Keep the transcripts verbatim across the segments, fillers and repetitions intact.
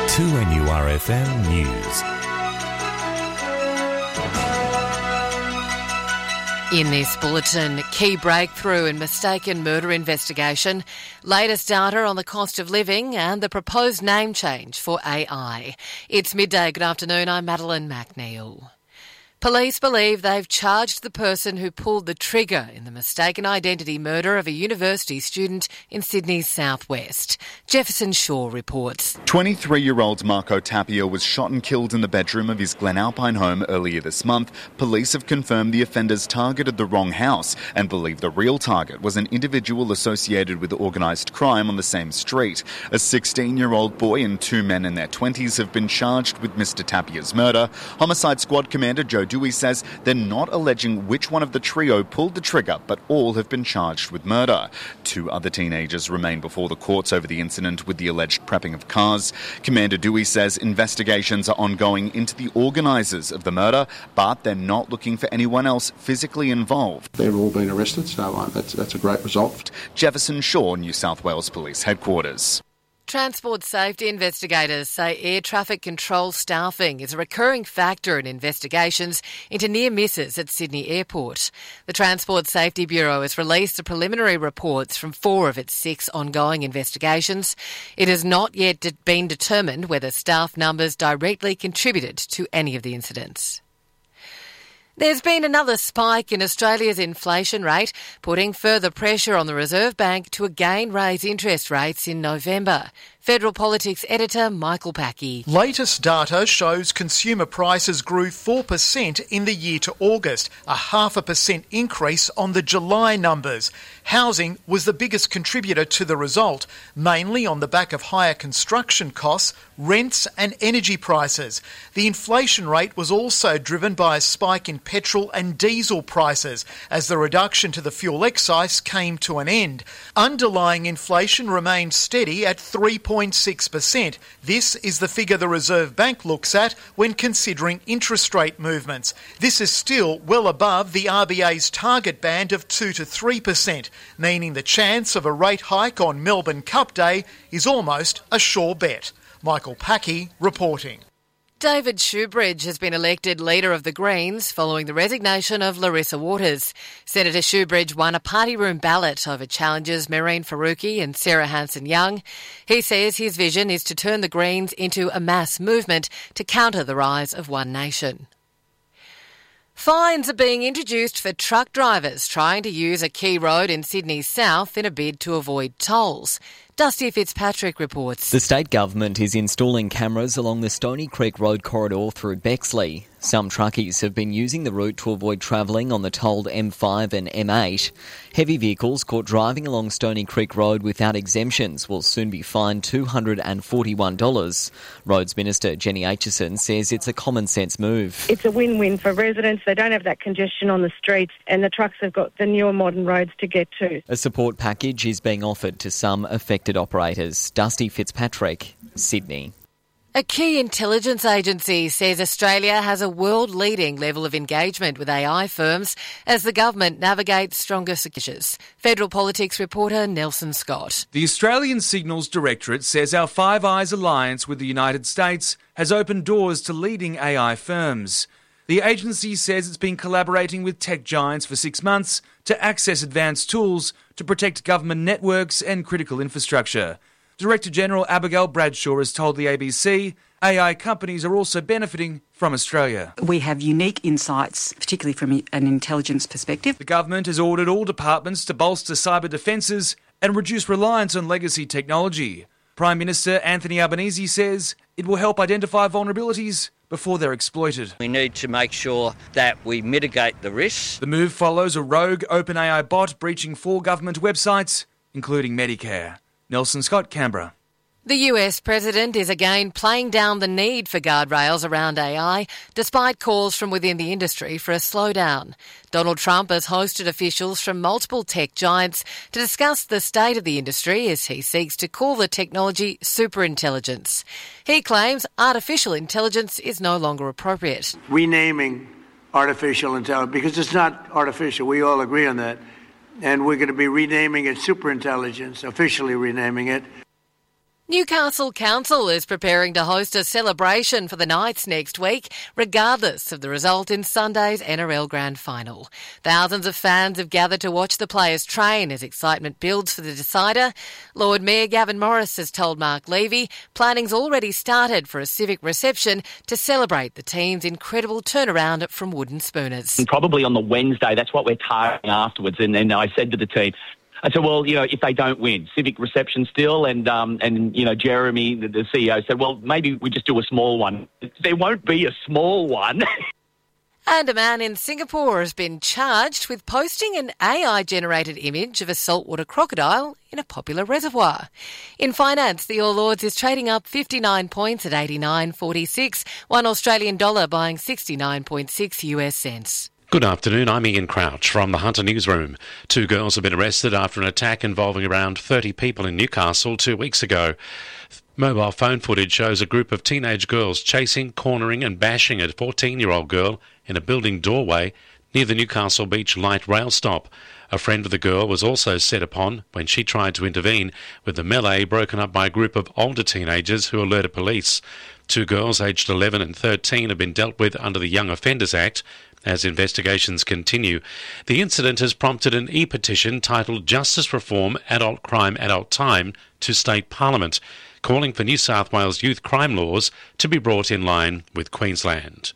two N U R F M News. In this bulletin, key breakthrough in mistaken murder investigation, latest data on the cost of living and the proposed name change for A I. It's midday. Good afternoon. I'm Madeline McNeil. Police believe they've charged the person who pulled the trigger in the mistaken identity murder of a university student in Sydney's southwest. Jefferson Shaw reports. twenty-three-year-old Marco Tapia was shot and killed in the bedroom of his Glen Alpine home earlier this month. Police have confirmed the offenders targeted the wrong house and believe the real target was an individual associated with organised crime on the same street. A sixteen-year-old boy and two men in their twenties have been charged with Mister Tapia's murder. Homicide Squad Commander Joe Dewey says they're not alleging which one of the trio pulled the trigger, but all have been charged with murder. Two other teenagers remain before the courts over the incident with the alleged prepping of cars. Commander Dewey says investigations are ongoing into the organisers of the murder, but they're not looking for anyone else physically involved. They've all been arrested, so uh, that's, that's a great result. Jefferson Shaw, New South Wales Police Headquarters. Transport safety investigators say air traffic control staffing is a recurring factor in investigations into near misses at Sydney Airport. The Transport Safety Bureau has released the preliminary reports from four of its six ongoing investigations. It has not yet de- been determined whether staff numbers directly contributed to any of the incidents. There's been another spike in Australia's inflation rate, putting further pressure on the Reserve Bank to again raise interest rates in November. Federal Politics editor Michael Packey. Latest data shows consumer prices grew four percent in the year to August, a half a percent increase on the July numbers. Housing was the biggest contributor to the result, mainly on the back of higher construction costs, rents and energy prices. The inflation rate was also driven by a spike in petrol and diesel prices as the reduction to the fuel excise came to an end. Underlying inflation remained steady at three point six percent. This is the figure the Reserve Bank looks at when considering interest rate movements. This is still well above the R B A's target band of two to three percent, meaning the chance of a rate hike on Melbourne Cup Day is almost a sure bet. Michael Packey reporting. David Shoebridge has been elected leader of the Greens following the resignation of Larissa Waters. Senator Shoebridge won a party room ballot over challengers Mehreen Faruqi and Sarah Hanson-Young. He says his vision is to turn the Greens into a mass movement to counter the rise of One Nation. Fines are being introduced for truck drivers trying to use a key road in Sydney's south in a bid to avoid tolls. Dusty Fitzpatrick reports. The state government is installing cameras along the Stony Creek Road corridor through Bexley. Some truckies have been using the route to avoid travelling on the tolled M five and M eight. Heavy vehicles caught driving along Stony Creek Road without exemptions will soon be fined two hundred forty-one dollars. Roads Minister Jenny Aitchison says it's a common sense move. It's a win-win for residents. They don't have that congestion on the streets and the trucks have got the newer modern roads to get to. A support package is being offered to some affected operators. Dusty Fitzpatrick, Sydney. A key intelligence agency says Australia has a world-leading level of engagement with A I firms as the government navigates stronger sectors. Federal Politics reporter Nelson Scott. The Australian Signals Directorate says our Five Eyes alliance with the United States has opened doors to leading A I firms. The agency says it's been collaborating with tech giants for six months to access advanced tools to protect government networks and critical infrastructure. Director General Abigail Bradshaw has told the A B C A I companies are also benefiting from Australia. We have unique insights, particularly from an intelligence perspective. The government has ordered all departments to bolster cyber defences and reduce reliance on legacy technology. Prime Minister Anthony Albanese says it will help identify vulnerabilities before they're exploited. We need to make sure that we mitigate the risks. The move follows a rogue OpenAI bot breaching four government websites, including Medicare. Nelson Scott, Canberra. The U S president is again playing down the need for guardrails around A I, despite calls from within the industry for a slowdown. Donald Trump has hosted officials from multiple tech giants to discuss the state of the industry as he seeks to call the technology superintelligence. He claims artificial intelligence is no longer appropriate. Renaming artificial intelligence, because it's not artificial, we all agree on that. And we're going to be renaming it superintelligence, officially renaming it. Newcastle Council is preparing to host a celebration for the Knights next week, regardless of the result in Sunday's N R L Grand Final. Thousands of fans have gathered to watch the players train as excitement builds for the decider. Lord Mayor Gavin Morris has told Mark Levy planning's already started for a civic reception to celebrate the team's incredible turnaround from wooden spooners. And probably on the Wednesday, that's what we're targeting afterwards. And then I said to the team, I said, well, you know, if they don't win, civic reception still, and, um, and you know, Jeremy, the, the C E O, said, well, maybe we just do a small one. There won't be a small one. And a man in Singapore has been charged with posting an A I-generated image of a saltwater crocodile in a popular reservoir. In finance, the All Ords is trading up fifty-nine points at eighty-nine forty-six, one Australian dollar buying sixty-nine point six U S cents. Good afternoon, I'm Ian Crouch from the Hunter Newsroom. Two girls have been arrested after an attack involving around thirty people in Newcastle two weeks ago. Mobile phone footage shows a group of teenage girls chasing, cornering and bashing a fourteen-year-old girl in a building doorway near the Newcastle Beach light rail stop. A friend of the girl was also set upon when she tried to intervene, with the melee broken up by a group of older teenagers who alerted police. Two girls aged eleven and thirteen have been dealt with under the Young Offenders Act as investigations continue. The incident has prompted an e-petition titled Justice Reform Adult Crime Adult Time to State Parliament, calling for New South Wales youth crime laws to be brought in line with Queensland.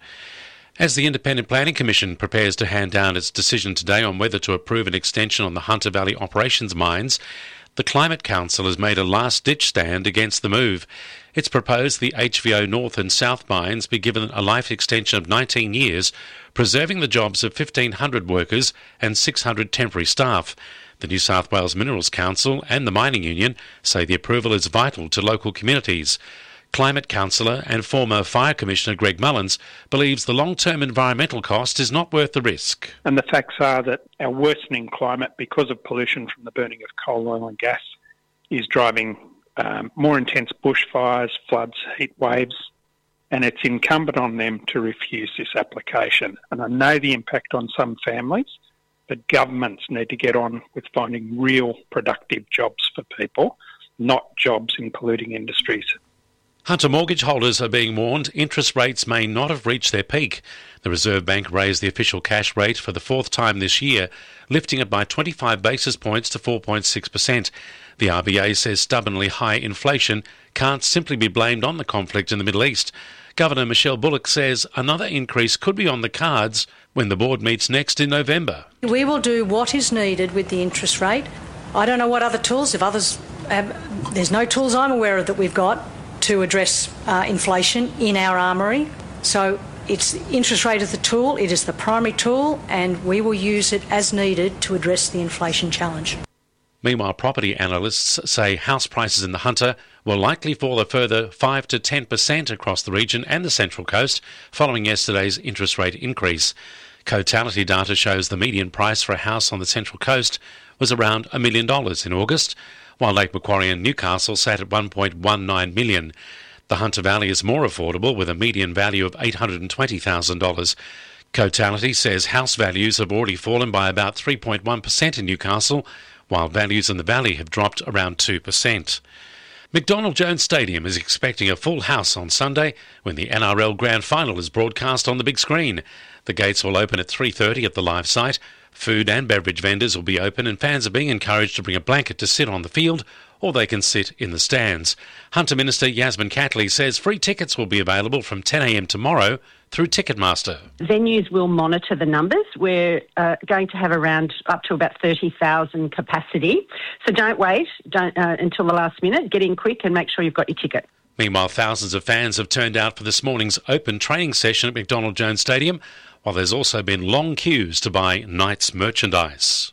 As the Independent Planning Commission prepares to hand down its decision today on whether to approve an extension on the Hunter Valley operations mines, the Climate Council has made a last-ditch stand against the move. It's proposed the H V O North and South mines be given a life extension of nineteen years, preserving the jobs of fifteen hundred workers and six hundred temporary staff. The New South Wales Minerals Council and the Mining Union say the approval is vital to local communities. Climate councillor and former Fire Commissioner Greg Mullins believes the long-term environmental cost is not worth the risk. And the facts are that our worsening climate, because of pollution from the burning of coal, oil and gas, is driving um, more intense bushfires, floods, heat waves, and it's incumbent on them to refuse this application. And I know the impact on some families, but governments need to get on with finding real productive jobs for people, not jobs in polluting industries. Hunter mortgage holders are being warned interest rates may not have reached their peak. The Reserve Bank raised the official cash rate for the fourth time this year, lifting it by twenty-five basis points to four point six percent. The R B A says stubbornly high inflation can't simply be blamed on the conflict in the Middle East. Governor Michelle Bullock says another increase could be on the cards when the board meets next in November. We will do what is needed with the interest rate. I don't know what other tools, if others have, there's no tools I'm aware of that we've got to address uh, inflation in our armoury. So it's interest rate is the tool, it is the primary tool, and we will use it as needed to address the inflation challenge. Meanwhile, property analysts say house prices in the Hunter will likely fall a further five to ten percent across the region and the Central Coast following yesterday's interest rate increase. Cotality data shows the median price for a house on the Central Coast was around a million dollars in August, while Lake Macquarie and Newcastle sat at one point one nine million dollars. The Hunter Valley is more affordable with a median value of eight hundred twenty thousand dollars. Cotality says house values have already fallen by about three point one percent in Newcastle, while values in the Valley have dropped around two percent. McDonald Jones Stadium is expecting a full house on Sunday when the N R L Grand Final is broadcast on the big screen. The gates will open at three thirty at the live site. Food and beverage vendors will be open and fans are being encouraged to bring a blanket to sit on the field or they can sit in the stands. Hunter Minister Yasmin Catley says free tickets will be available from ten a m tomorrow through Ticketmaster. Venues will monitor the numbers. We're uh, going to have around up to about thirty thousand capacity. So don't wait don't, uh, until the last minute. Get in quick and make sure you've got your ticket. Meanwhile, thousands of fans have turned out for this morning's open training session at McDonald Jones Stadium, while there's also been long queues to buy Knights merchandise.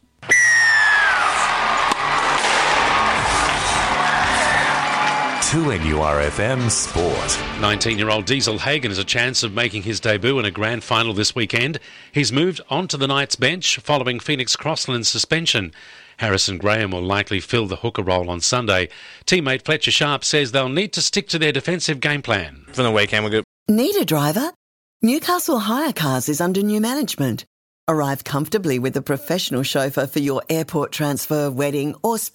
two N U R F M Sport. nineteen-year-old Diesel Hagen has a chance of making his debut in a grand final this weekend. He's moved onto the Knights bench following Phoenix Crossland's suspension. Harrison Graham will likely fill the hooker role on Sunday. Teammate Fletcher Sharp says they'll need to stick to their defensive game plan. For the weekend, we're good. Need a driver? Newcastle Hire Cars is under new management. Arrive comfortably with a professional chauffeur for your airport transfer, wedding or